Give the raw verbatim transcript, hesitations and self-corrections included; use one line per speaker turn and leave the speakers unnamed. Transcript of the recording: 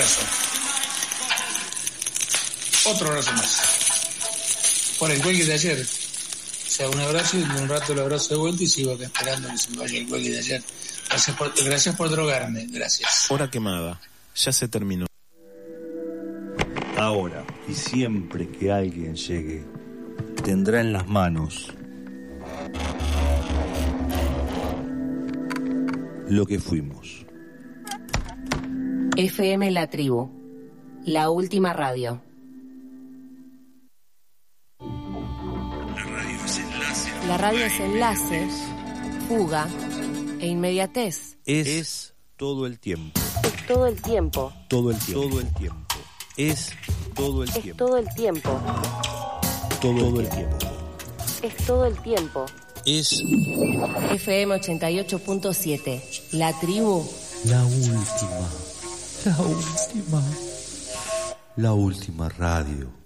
abrazo. Otro abrazo más. Por el cuelgue de ayer. O sea, un abrazo y un rato el abrazo de vuelta y sigo acá esperando que se me vaya el cuelgue de ayer. Gracias por, gracias por drogarme. Gracias.
Hora quemada. Ya se terminó.
Ahora y siempre que alguien llegue, tendrá en las manos lo que fuimos.
F M La Tribu, la última radio.
La radio es enlace.
La radio es enlace, fuga e inmediatez.
Es, es todo el tiempo.
Es todo el tiempo.
Todo el tiempo. Todo el tiempo. Es todo el
Es
tiempo.
todo el tiempo.
Todo el tiempo.
Es todo el tiempo.
Es
F M ochenta y ocho punto siete, La Tribu.
La última. La última. La última radio.